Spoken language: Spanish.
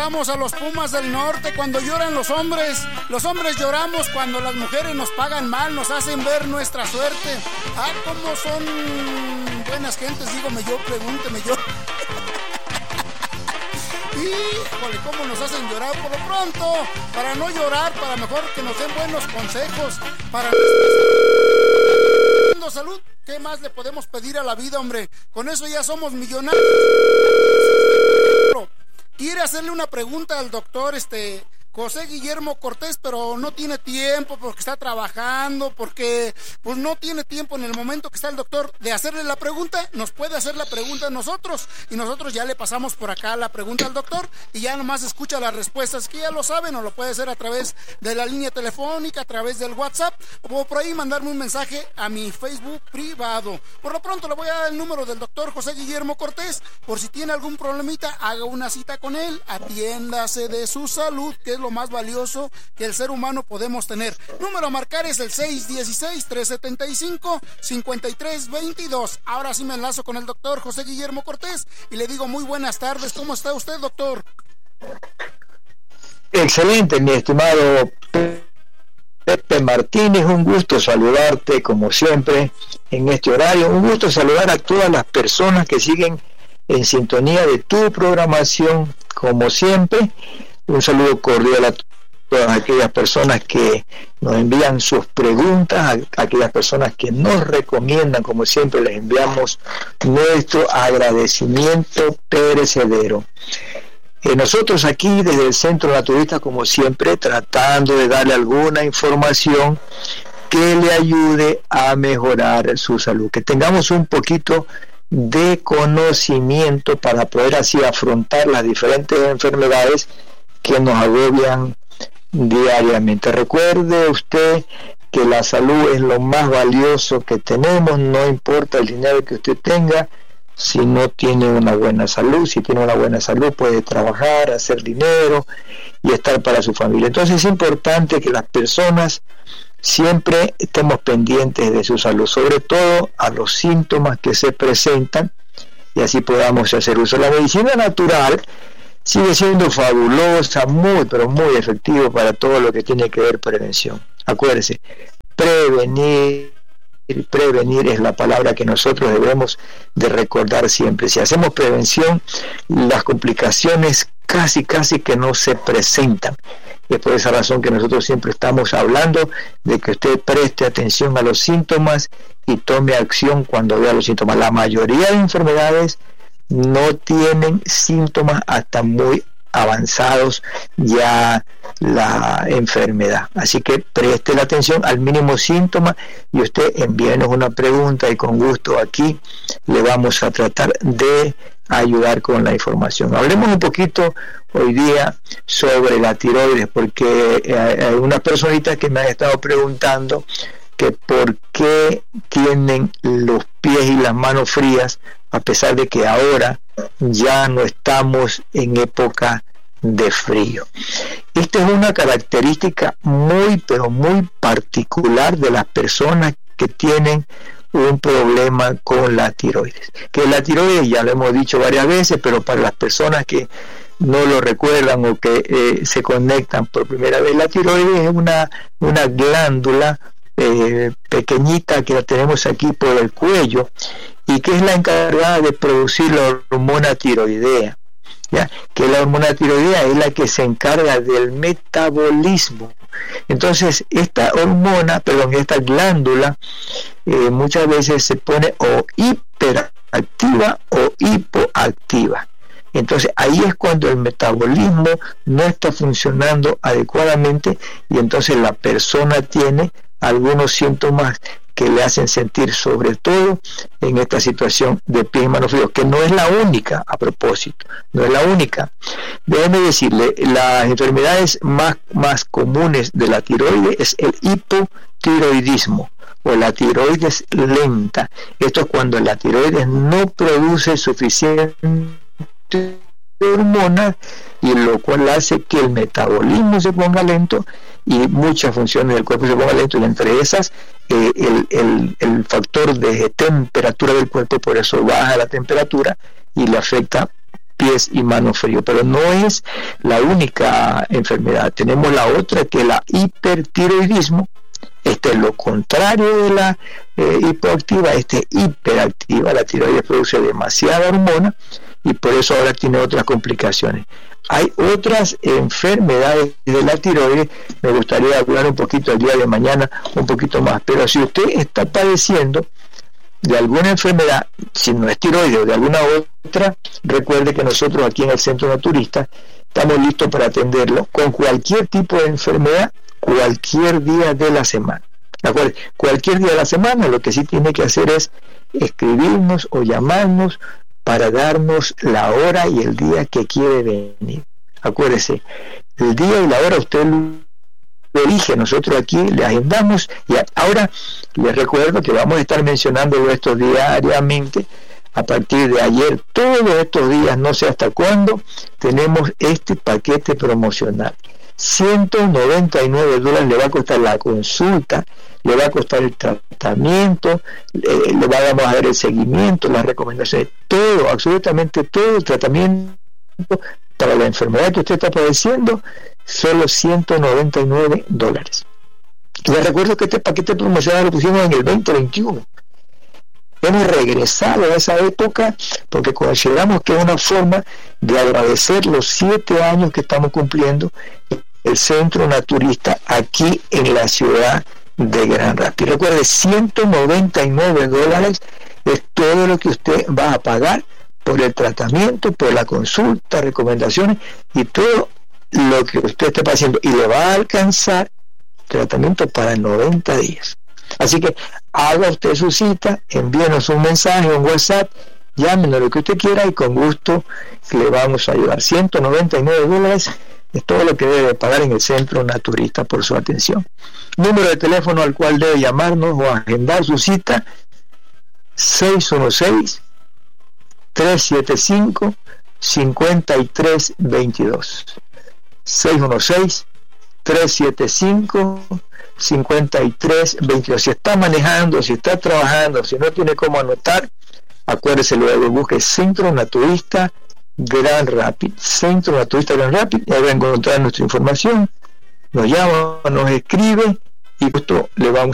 escuchamos a los Pumas del Norte cuando lloran los hombres lloramos cuando las mujeres nos pagan mal, nos hacen ver nuestra suerte. Ah, cómo son buenas gentes, dígame yo, pregúnteme yo. Híjole, cómo nos hacen llorar. Por lo pronto, para no llorar, para mejor que nos den buenos consejos para nuestra salud. ¿Qué más le podemos pedir a la vida, hombre? Con eso ya somos millonarios. Quiere hacerle una pregunta al doctor José Guillermo Cortés, pero no tiene tiempo porque está trabajando, porque pues no tiene tiempo en el momento que está el doctor de hacerle la pregunta. Nos puede hacer la pregunta a nosotros y nosotros ya le pasamos por acá la pregunta al doctor y ya nomás escucha las respuestas, que ya lo saben, o lo puede hacer a través de la línea telefónica, a través del WhatsApp, o por ahí mandarme un mensaje a mi Facebook privado. Por lo pronto le voy a dar el número del doctor José Guillermo Cortés, por si tiene algún problemita, haga una cita con él, atiéndase de su salud, que es lo más valioso que el ser humano podemos tener. Número a marcar es el 616-375-5322. Ahora sí me enlazo con el doctor José Guillermo Cortés y le digo muy buenas tardes. ¿Cómo está usted, doctor? Excelente, mi estimado Pepe Martínez, un gusto saludarte como siempre en este horario. Un gusto saludar a todas las personas que siguen en sintonía de tu programación como siempre. Un saludo cordial a todas aquellas personas que nos envían sus preguntas, a aquellas personas que nos recomiendan, como siempre les enviamos nuestro agradecimiento perecedero. Nosotros aquí desde el Centro Naturista, como siempre, tratando de darle alguna información que le ayude a mejorar su salud, que tengamos un poquito de conocimiento para poder así afrontar las diferentes enfermedades que nos agobian diariamente. Recuerde usted que la salud es lo más valioso que tenemos, no importa el dinero que usted tenga, si no tiene una buena salud. Si tiene una buena salud puede trabajar, hacer dinero y estar para su familia. Entonces es importante que las personas siempre estemos pendientes de su salud, sobre todo a los síntomas que se presentan, y así podamos hacer uso. La medicina natural sigue siendo fabulosa, muy pero muy efectivo para todo lo que tiene que ver prevención. Acuérdese, prevenir es la palabra que nosotros debemos de recordar siempre. Si hacemos prevención, las complicaciones casi que no se presentan. Es por esa razón que nosotros siempre estamos hablando de que usted preste atención a los síntomas y tome acción cuando vea los síntomas. La mayoría de enfermedades no tienen síntomas hasta muy avanzados ya la enfermedad, así que preste la atención al mínimo síntoma y usted envíenos una pregunta y con gusto aquí le vamos a tratar de ayudar con la información. Hablemos un poquito hoy día sobre la tiroides, porque hay unas personitas que me han estado preguntando que por qué tienen los pies y las manos frías, a pesar de que ahora ya no estamos en época de frío. Esta es una característica muy pero muy particular de las personas que tienen un problema con la tiroides. Que la tiroides, ya lo hemos dicho varias veces, pero para las personas que no lo recuerdan o que se conectan por primera vez, la tiroides es una glándula pequeñita que la tenemos aquí por el cuello y que es la encargada de producir la hormona tiroidea, ¿ya? Que la hormona tiroidea es la que se encarga del metabolismo. Entonces esta glándula muchas veces se pone o hiperactiva o hipoactiva. Entonces ahí es cuando el metabolismo no está funcionando adecuadamente y entonces la persona tiene algunos síntomas que le hacen sentir, sobre todo en esta situación de pies y manos fríos, que no es la única, a propósito, no es la única. Déjeme decirle, las enfermedades más comunes de la tiroides es el hipotiroidismo o la tiroides lenta. Esto es cuando la tiroides no produce suficiente hormonas, y lo cual hace que el metabolismo se ponga lento y muchas funciones del cuerpo se pongan lento, y entre esas el factor de temperatura del cuerpo, por eso baja la temperatura y le afecta pies y manos fríos, pero no es la única enfermedad. Tenemos la otra, que es la hipertiroidismo. Este es lo contrario de la hipoactiva, este es hiperactiva. La tiroides produce demasiada hormona y por eso ahora tiene otras complicaciones. Hay otras enfermedades de la tiroides, me gustaría hablar un poquito el día de mañana, un poquito más, pero si usted está padeciendo de alguna enfermedad, si no es tiroides o de alguna otra, recuerde que nosotros aquí en el Centro Naturista estamos listos para atenderlo con cualquier tipo de enfermedad, cualquier día de la semana. ¿De acuerdo? Cualquier día de la semana, lo que sí tiene que hacer es escribirnos o llamarnos para darnos la hora y el día que quiere venir. Acuérdese, el día y la hora usted lo elige, nosotros aquí le agendamos, y ahora les recuerdo que vamos a estar mencionando esto diariamente a partir de ayer, todos estos días, no sé hasta cuándo, tenemos este paquete promocional. $199 le va a costar la consulta, le va a costar el tratamiento, le vamos a dar el seguimiento, las recomendaciones, todo, absolutamente todo el tratamiento para la enfermedad que usted está padeciendo, solo $199. Les recuerdo que este paquete promocional lo pusimos en el 2021. Hemos regresado a esa época porque consideramos que es una forma de agradecer los 7 años que estamos cumpliendo el Centro Naturista aquí en la ciudad de Grand Rapids. Recuerde, $199 es todo lo que usted va a pagar por el tratamiento, por la consulta, recomendaciones y todo lo que usted esté haciendo, y le va a alcanzar tratamiento para 90 días. Así que haga usted su cita, envíenos un mensaje, un WhatsApp, llámenos lo que usted quiera y con gusto le vamos a ayudar. $199 es todo lo que debe pagar en el Centro Naturista por su atención. Número de teléfono al cual debe llamarnos o agendar su cita: 616-375-5322. 616-375-5322. Si está manejando, si está trabajando, si no tiene cómo anotar, acuérdese luego, busque Centro Naturista Grand Rapids, Centro Naturista Grand Rapids, y ahí va a encontrar nuestra información, nos llama, nos escribe y justo le vamos